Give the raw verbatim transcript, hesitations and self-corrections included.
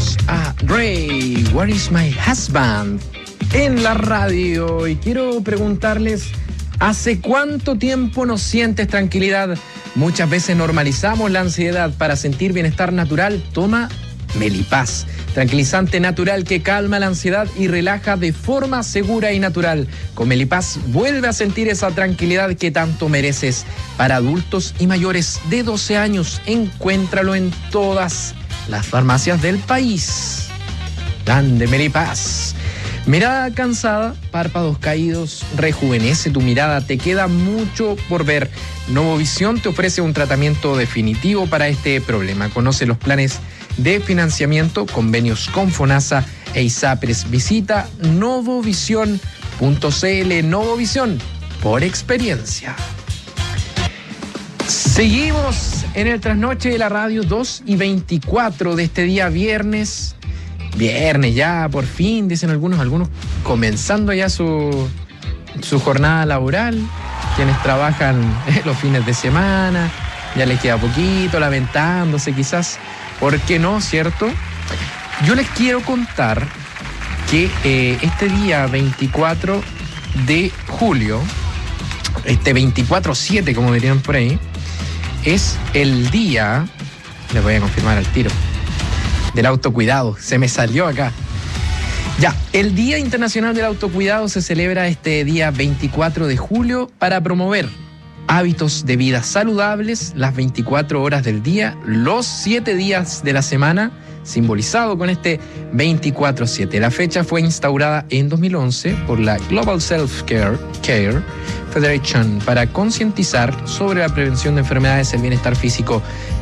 Tenemos a Ray, Where is my husband? En la radio. Y quiero preguntarles, ¿hace cuánto tiempo no sientes tranquilidad? Muchas veces normalizamos la ansiedad. Para sentir bienestar natural, toma Melipaz, tranquilizante natural que calma la ansiedad y relaja de forma segura y natural. Con Melipaz vuelve a sentir esa tranquilidad que tanto mereces. Para adultos y mayores de doce años, encuéntralo en todas las farmacias del país. Grande Melipaz. Mirada cansada, párpados caídos, rejuvenece tu mirada, te queda mucho por ver. Novovisión te ofrece un tratamiento definitivo para este problema. Conoce los planes de financiamiento, convenios con FONASA e ISAPRES. Visita novovisión punto cl. Novovisión, por experiencia. Seguimos en el trasnoche de la radio, dos y veinticuatro de este día viernes. Viernes ya, por fin, dicen algunos, algunos comenzando ya su, su jornada laboral, quienes trabajan los fines de semana, ya les queda poquito, lamentándose quizás, ¿por qué no, cierto? Yo les quiero contar que eh, este día veinticuatro de julio, este veinticuatro siete, como dirían por ahí, es el día, les voy a confirmar al tiro, del autocuidado. Se me salió acá. Ya, el Día Internacional del Autocuidado se celebra este día veinticuatro de julio para promover hábitos de vida saludables las veinticuatro horas del día, los siete días de la semana, simbolizado con este veinticuatro siete. La fecha fue instaurada en dos mil once por la Global Self-Care Care Federation para concientizar sobre la prevención de enfermedades, el bienestar físico